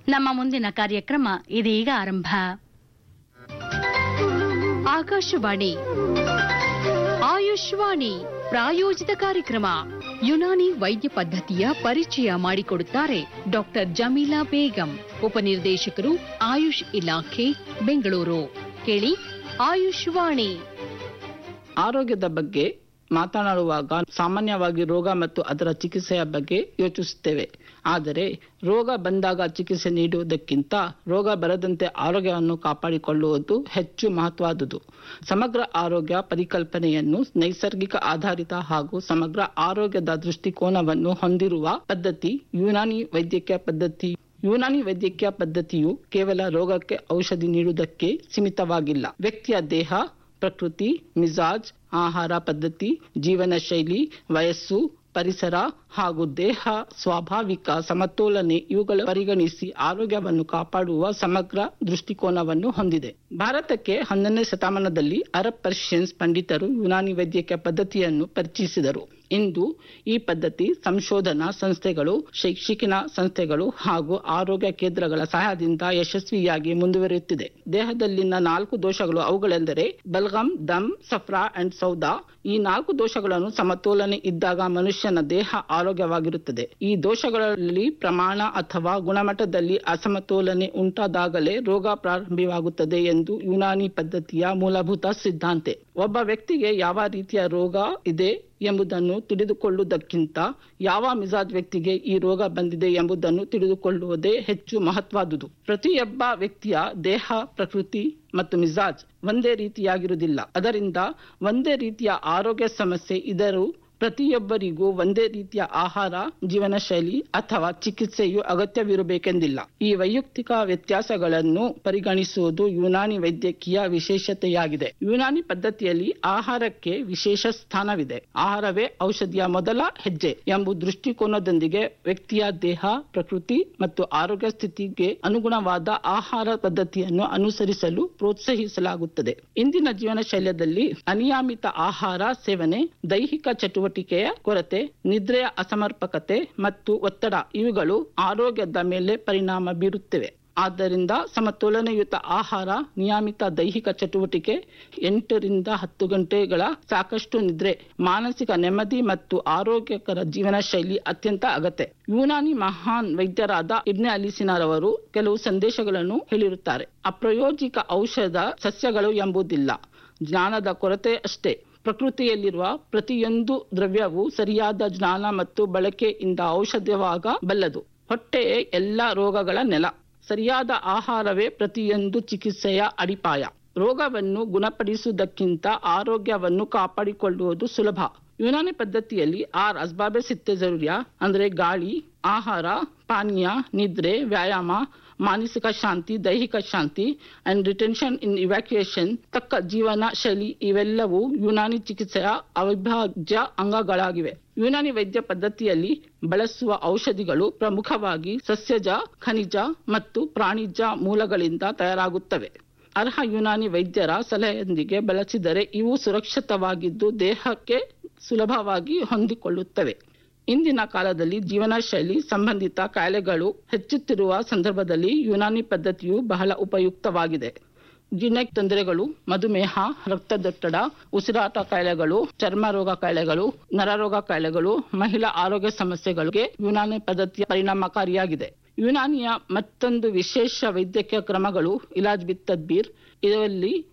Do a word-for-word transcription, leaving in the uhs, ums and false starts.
ನಮ್ಮ ಮುಂದಿನ ಕಾರ್ಯಕ್ರಮ ಇದೀಗ ಆರಂಭ. ಆಕಾಶವಾಣಿ ಆಯುಷ್ವಾಣಿ ಪ್ರಾಯೋಜಿತ ಕಾರ್ಯಕ್ರಮ. ಯುನಾನಿ ವೈದ್ಯ ಪದ್ಧತಿಯ ಪರಿಚಯ ಮಾಡಿಕೊಡುತ್ತಾರೆ ಡಾಕ್ಟರ್ ಜಮೀಲಾ ಬೇಗಂ, ಉಪನಿರ್ದೇಶಕರು ಆಯುಷ್ ಇಲಾಖೆ, ಬೆಂಗಳೂರು. ಕೇಳಿ ಆಯುಷ್ವಾಣಿ. ಆರೋಗ್ಯದ ಬಗ್ಗೆ ಮಾತನಾಡುವಾಗ ಸಾಮಾನ್ಯವಾಗಿ ರೋಗ ಮತ್ತು ಅದರ ಚಿಕಿತ್ಸೆಯ ಬಗ್ಗೆ ಯೋಚಿಸುತ್ತೇವೆ. ಆದರೆ ರೋಗ ಬಂದಾಗ ಚಿಕಿತ್ಸೆ ನೀಡುವುದಕ್ಕಿಂತ ರೋಗ ಬರದಂತೆ ಆರೋಗ್ಯವನ್ನು ಕಾಪಾಡಿಕೊಳ್ಳುವುದು ಹೆಚ್ಚು ಮಹತ್ವವಾದುದು. ಸಮಗ್ರ ಆರೋಗ್ಯ ಪರಿಕಲ್ಪನೆಯನ್ನು ನೈಸರ್ಗಿಕ ಆಧಾರಿತ ಹಾಗೂ ಸಮಗ್ರ ಆರೋಗ್ಯದ ದೃಷ್ಟಿಕೋನವನ್ನು ಹೊಂದಿರುವ ಪದ್ಧತಿ ಯುನಾನಿ ವೈದ್ಯಕೀಯ ಪದ್ಧತಿ. ಯುನಾನಿ ವೈದ್ಯಕೀಯ ಪದ್ಧತಿಯು ಕೇವಲ ರೋಗಕ್ಕೆ ಔಷಧಿ ನೀಡುವುದಕ್ಕೆ ಸೀಮಿತವಾಗಿಲ್ಲ. ವ್ಯಕ್ತಿಯ ದೇಹ, ಪ್ರಕೃತಿ, ಮಿಜಾಜ್, ಆಹಾರ ಪದ್ಧತಿ, ಜೀವನ ಶೈಲಿ, ವಯಸ್ಸು, ಪರಿಸರ ಹಾಗೂ ದೇಹ ಸ್ವಾಭಾವಿಕ ಸಮತೋಲನೆ ಇವುಗಳ ಪರಿಗಣಿಸಿ ಆರೋಗ್ಯವನ್ನು ಕಾಪಾಡುವ ಸಮಗ್ರ ದೃಷ್ಟಿಕೋನವನ್ನು ಹೊಂದಿದೆ. ಭಾರತಕ್ಕೆ ಹನ್ನೊಂದನೇ ಶತಮಾನದಲ್ಲಿ ಅರಬ್ ಪರ್ಷಿಯನ್ಸ್ ಪಂಡಿತರು ಯುನಾನಿ ವೈದ್ಯಕೀಯ ಪದ್ಧತಿಯನ್ನು ಪರಿಚಯಿಸಿದರು. ಇಂದು ಈ ಪದ್ಧತಿ ಸಂಶೋಧನಾ ಸಂಸ್ಥೆಗಳು, ಶೈಕ್ಷಣಿಕ ಸಂಸ್ಥೆಗಳು ಹಾಗೂ ಆರೋಗ್ಯ ಕೇಂದ್ರಗಳ ಸಹಾಯದಿಂದ ಯಶಸ್ವಿಯಾಗಿ ಮುಂದುವರಿಯುತ್ತಿದೆ. ದೇಹದಲ್ಲಿನ ನಾಲ್ಕು ದೋಷಗಳು ಅವುಗಳೆಂದರೆ ಬಲ್ಗಮ್, ದಮ್, ಸಫ್ರಾ ಅಂಡ್ ಸೌದಾ. ಈ ನಾಲ್ಕು ದೋಷಗಳನ್ನು ಸಮತೋಲನೆ ಇದ್ದಾಗ ಮನುಷ್ಯನ ದೇಹ ಆರೋಗ್ಯವಾಗಿರುತ್ತದೆ. ಈ ದೋಷಗಳಲ್ಲಿ ಪ್ರಮಾಣ ಅಥವಾ ಗುಣಮಟ್ಟದಲ್ಲಿ ಅಸಮತೋಲನೆ ಉಂಟಾದಾಗಲೇ ರೋಗ ಪ್ರಾರಂಭವಾಗುತ್ತದೆ ಎಂದು ಯುನಾನಿ ಪದ್ಧತಿಯ ಮೂಲಭೂತ ಸಿದ್ಧಾಂತ. ಒಬ್ಬ ವ್ಯಕ್ತಿಗೆ ಯಾವ ರೀತಿಯ ರೋಗ ಇದೆ ಎಂಬುದನ್ನು ತಿಳಿದುಕೊಳ್ಳುವುದಕ್ಕಿಂತ ಯಾವ ಮಿಜಾಜ್ ವ್ಯಕ್ತಿಗೆ ಈ ರೋಗ ಬಂದಿದೆ ಎಂಬುದನ್ನು ತಿಳಿದುಕೊಳ್ಳುವುದೇ ಹೆಚ್ಚು ಮಹತ್ವವಾದುದು. ಪ್ರತಿಯೊಬ್ಬ ವ್ಯಕ್ತಿಯ ದೇಹ, ಪ್ರಕೃತಿ ಮತ್ತು ಮಿಜಾಜ್ ಒಂದೇ ರೀತಿಯಾಗಿರುವುದಿಲ್ಲ. ಅದರಿಂದ ಒಂದೇ ರೀತಿಯ ಆರೋಗ್ಯ ಸಮಸ್ಯೆ ಇದ್ದರೂ ಪ್ರತಿಯೊಬ್ಬರಿಗೂ ಒಂದೇ ರೀತಿಯ ಆಹಾರ, ಜೀವನ ಶೈಲಿ ಅಥವಾ ಚಿಕಿತ್ಸೆಯು ಅಗತ್ಯವಿರಬೇಕೆಂದಿಲ್ಲ. ಈ ವೈಯಕ್ತಿಕ ವ್ಯತ್ಯಾಸಗಳನ್ನು ಪರಿಗಣಿಸುವುದು ಯುನಾನಿ ವೈದ್ಯಕೀಯ ವಿಶೇಷತೆಯಾಗಿದೆ. ಯುನಾನಿ ಪದ್ಧತಿಯಲ್ಲಿ ಆಹಾರಕ್ಕೆ ವಿಶೇಷ ಸ್ಥಾನವಿದೆ. ಆಹಾರವೇ ಔಷಧಿಯ ಮೊದಲ ಹೆಜ್ಜೆ ಎಂಬ ದೃಷ್ಟಿಕೋನದೊಂದಿಗೆ ವ್ಯಕ್ತಿಯ ದೇಹ, ಪ್ರಕೃತಿ ಮತ್ತು ಆರೋಗ್ಯ ಸ್ಥಿತಿಗೆ ಅನುಗುಣವಾದ ಆಹಾರ ಪದ್ಧತಿಯನ್ನು ಅನುಸರಿಸಲು ಪ್ರೋತ್ಸಾಹಿಸಲಾಗುತ್ತದೆ. ಇಂದಿನ ಜೀವನ ಶೈಲಿಯಲ್ಲಿ ಅನಿಯಮಿತ ಆಹಾರ ಸೇವನೆ, ದೈಹಿಕ ಚಟುವಟಿಕೆ ಟಿಕೆಯ ಕೊರತೆ, ನಿದ್ರೆಯ ಅಸಮರ್ಪಕತೆ ಮತ್ತು ಒತ್ತಡ ಇವುಗಳು ಆರೋಗ್ಯದ ಮೇಲೆ ಪರಿಣಾಮ ಬೀರುತ್ತವೆ. ಆದ್ದರಿಂದ ಸಮತೋಲನಯುತ ಆಹಾರ, ನಿಯಮಿತ ದೈಹಿಕ ಚಟುವಟಿಕೆ, ಎಂಟರಿಂದ ಹತ್ತು ಗಂಟೆಗಳ ಸಾಕಷ್ಟು ನಿದ್ರೆ, ಮಾನಸಿಕ ನೆಮ್ಮದಿ ಮತ್ತು ಆರೋಗ್ಯಕರ ಜೀವನ ಶೈಲಿ ಅತ್ಯಂತ ಅಗತ್ಯ. ಯುನಾನಿ ಮಹಾನ್ ವೈದ್ಯರಾದ ಇಬ್ನೆ ಅಲಿಸಿನಾರವರು ಕೆಲವು ಸಂದೇಶಗಳನ್ನು ಹೇಳಿರುತ್ತಾರೆ. ಅಪ್ರಾಯೋಗಿಕ ಔಷಧ ಸಸ್ಯಗಳು ಎಂಬುದಿಲ್ಲ, ಜ್ಞಾನದ ಕೊರತೆ ಅಷ್ಟೇ. ಪ್ರಕೃತಿಯಲ್ಲಿರುವ ಪ್ರತಿಯೊಂದು ದ್ರವ್ಯವು ಸರಿಯಾದ ಜ್ಞಾನ ಮತ್ತು ಬಳಕೆಯಿಂದ ಔಷಧವಾಗಬಲ್ಲದು. ಹೊಟ್ಟೆಯೇ ಎಲ್ಲ ರೋಗಗಳ ನೆಲ. ಸರಿಯಾದ ಆಹಾರವೇ ಪ್ರತಿಯೊಂದು ಚಿಕಿತ್ಸೆಯ ಅಡಿಪಾಯ. ರೋಗವನ್ನು ಗುಣಪಡಿಸುವುದಕ್ಕಿಂತ ಆರೋಗ್ಯವನ್ನು ಕಾಪಾಡಿಕೊಳ್ಳುವುದು ಸುಲಭ. ಯುನಾನಿ ಪದ್ಧತಿಯಲ್ಲಿ ಆರ್ ಅಸ್ಬಾಬೆ ಸಿತ್ತೆ ಜರೂರಿಯಾ ಅಂದರೆ ಗಾಳಿ, ಆಹಾರ, ಪಾನೀಯ, ನಿದ್ರೆ, ವ್ಯಾಯಾಮ, ಮಾನಸಿಕ ಶಾಂತಿ, ದೈಹಿಕ ಶಾಂತಿ ಅಂಡ್ ರಿಟೆನ್ಷನ್ ಇನ್ ಇವ್ಯಾಕ್ಯುಯೇಷನ್, ತಕ್ಕ ಜೀವನ ಶೈಲಿ ಇವೆಲ್ಲವೂ ಯುನಾನಿ ಚಿಕಿತ್ಸೆಯ ಅವಿಭಾಜ್ಯ ಅಂಗಗಳಾಗಿವೆ. ಯುನಾನಿ ವೈದ್ಯ ಪದ್ಧತಿಯಲ್ಲಿ ಬಳಸುವ ಔಷಧಿಗಳು ಪ್ರಮುಖವಾಗಿ ಸಸ್ಯಜ, ಖನಿಜ ಮತ್ತು ಪ್ರಾಣಿಜ ಮೂಲಗಳಿಂದ ತಯಾರಾಗುತ್ತವೆ. ಅರ್ಹ ಯುನಾನಿ ವೈದ್ಯರ ಸಲಹೆಯೊಂದಿಗೆ ಬಳಸಿದರೆ ಇವು ಸುರಕ್ಷಿತವಾಗಿದ್ದು ದೇಹಕ್ಕೆ ಸುಲಭವಾಗಿ ಹೊಂದಿಕೊಳ್ಳುತ್ತವೆ. ಇಂದಿನ ಕಾಲದಲ್ಲಿ ಜೀವನ ಶೈಲಿ ಸಂಬಂಧಿತ ಕಾಯಿಲೆಗಳು ಹೆಚ್ಚುತ್ತಿರುವ ಸಂದರ್ಭದಲ್ಲಿ ಯುನಾನಿ ಪದ್ಧತಿಯು ಬಹಳ ಉಪಯುಕ್ತವಾಗಿದೆ. ಜೀರ್ಣ ತೊಂದರೆಗಳು, ಮಧುಮೇಹ, ರಕ್ತದೊತ್ತಡ, ಉಸಿರಾಟ ಕಾಯಿಲೆಗಳು, ಚರ್ಮ ರೋಗ ಕಾಯಿಲೆಗಳು, ನರರೋಗ ಕಾಯಿಲೆಗಳು, ಮಹಿಳಾ ಆರೋಗ್ಯ ಸಮಸ್ಯೆಗಳಿಗೆ ಯುನಾನಿ ಪದ್ಧತಿಯ ಪರಿಣಾಮಕಾರಿಯಾಗಿದೆ. ಯುನಾನಿಯ ಮತ್ತೊಂದು ವಿಶೇಷ ವೈದ್ಯಕೀಯ ಕ್ರಮಗಳು ಇಲಾಜ್ ಬಿತ್ ತದ್ಬೀರ್. ಇದರಲ್ಲಿ